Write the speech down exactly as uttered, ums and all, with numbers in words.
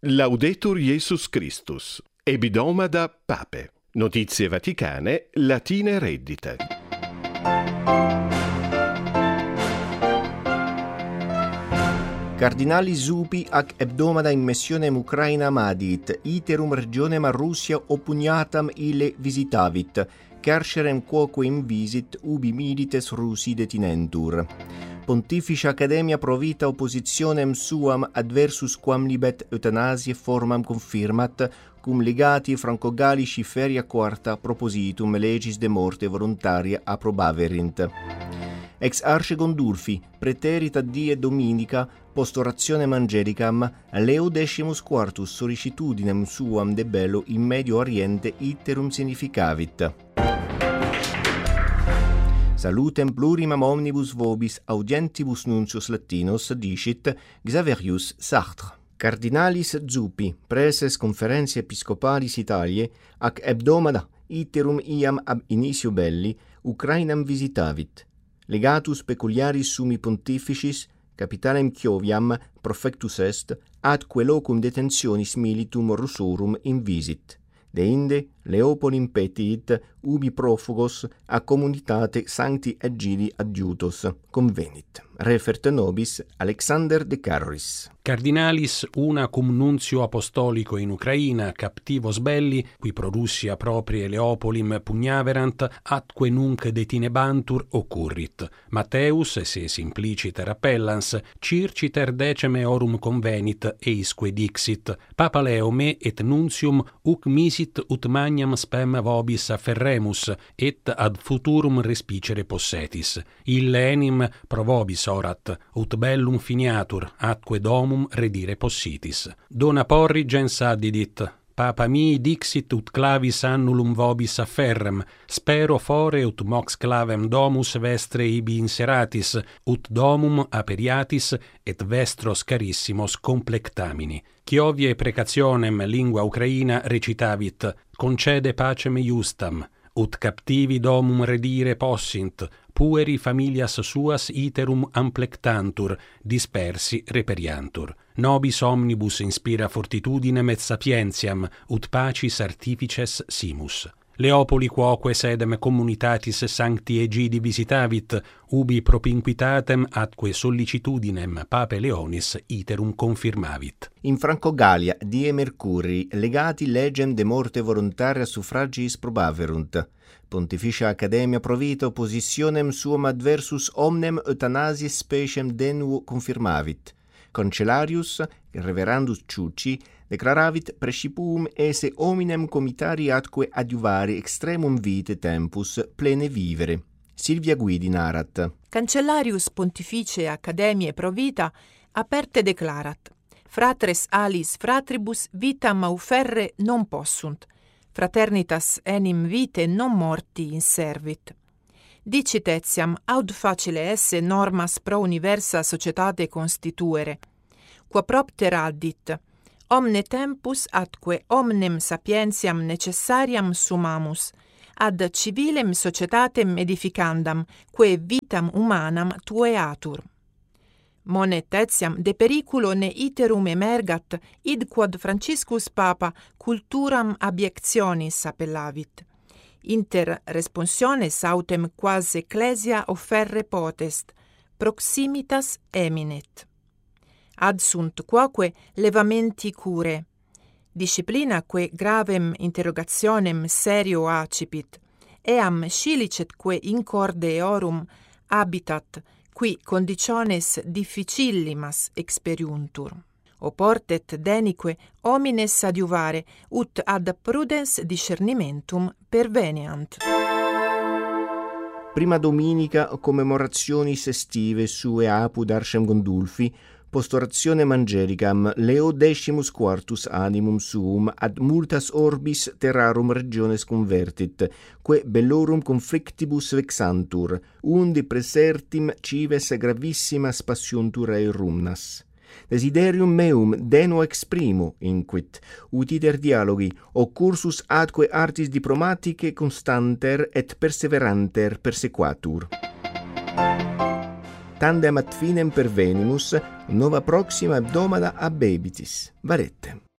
Laudetur Jesus Christus. Ebidomada Pape. Notizie vaticane, latine reddite. Cardinali Zuppi ac hebdomada in missionem Ucrainam adit, iterum regionem a Russia oppugnatam ille visitavit, carcerem quoque invisit ubi milites Russi detinentur. Pontificia Academia pro vita oppositionem suam adversus quam libet euthanasie formam confirmat, cum legati franco-gallici feria quarta propositum legis de morte voluntaria approbaverint. Ex arce Gondulfi, preterita die dominica, post orationem angelicam, Leo decimus quartus sollicitudinem suam de bello in Medio Oriente iterum significavit. Salutem plurimam omnibus vobis audientibus nuncius latinos dicit Xaverius Sartre. Cardinalis Zuppi, preses conferentia episcopalis Italiae, ac hebdomada iterum iam ab initio belli Ucrainam visitavit. Legatus peculiaris summi pontificis, capitalem Chioviam profectus est, atque locum detentionis militum Russorum invisit. Deinde Leopolim petiit ubi profugos a communitate sancti Egidi adjutos convenit. Refert nobis Alexander de Carris. Cardinalis una cum nuncio apostolico in Ucraina captivos belli, qui pro Russia proprie Leopolim pugnaverant, atque nunc detinebantur occurrit. Matteus, se simpliciter appellans, circiter deceme orum convenit, eisque dixit, Papa Leo me et nuntium uc misit ut magnam spem vobis afferremus, et ad futurum respicere possetis. Ille enim pro vobis orat, ut bellum finiatur, atque domum redire possitis. Dona porrigens addidit, Papa mi dixit ut clavis annulum vobis afferrem, spero fore ut mox clavem domus vestre ibi inseratis, ut domum aperiatis et vestros carissimos complectamini. Chiovie precationem lingua ucraina recitavit, concede pacem iustam, ut captivi domum redire possint, pueri familias suas iterum amplectantur, dispersi reperiantur. Nobis omnibus inspira fortitudinem et sapientiam, ut pacis artifices simus. Leopoli quoque sedem communitatis sancti Egidi visitavit, ubi propinquitatem atque sollicitudinem Pape Leonis iterum confirmavit. In Franco-Gallia, die Mercurii, legati legem de morte voluntaria suffragiis probaverunt. Pontificia Academia pro vita oppositionem suam adversus omnem euthanasie speciem denuo confirmavit. Cancellarius, reverendus Ciucci, declaravit praecipum esse hominem comitari atque adiuvari extremum vitae tempus plene vivere. Silvia Guidi narat. Cancellarius Pontificae Academiae pro vita aperte declarat, fratres alis fratribus vitam auferre non possunt, fraternitas enim vitae non morti inservit. Dicit etiam aud facile esse normas pro universa societate constituere, qua propter addit, omne tempus atque omnem sapientiam necessariam sumamus, ad civilem societatem edificandam, quae vitam humanam tueatur. Monet etiam de periculo ne iterum emergat, id quod Franciscus Papa culturam abiectionis appellavit. Inter responsiones autem quas ecclesia offerre potest, proximitas eminet. Ad sunt quoque levamenti cure, disciplinaque gravem interrogationem serio accipit, eam scilicetque in corde eorum habitat, qui conditiones difficillimas experiuntur. Oportet denique homines adiuvare, ut ad prudens discernimentum perveneant. Prima dominica commemorationis estive sue apud Arcem Gondulfi, post orationem angelicam Leo decimus quartus animum suum ad multas orbis terrarum regiones convertit, quae bellorum conflictibus vexantur, undi presertim cives gravissimas passiontur aerumnas. Desiderium meum deno exprimo, inquit, ut iter dialogi, o cursus atque artis diplomaticae constanter et perseveranter persequatur. Tandem ad finem pervenimus, nova proxima hebdomada abebitis. Varette.